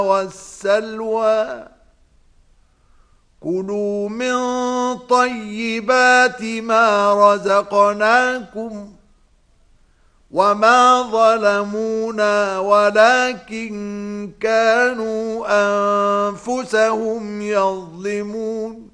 والسلوى كلوا من طيبات ما رزقناكم وما ظلمونا ولكن كانوا أنفسهم يظلمون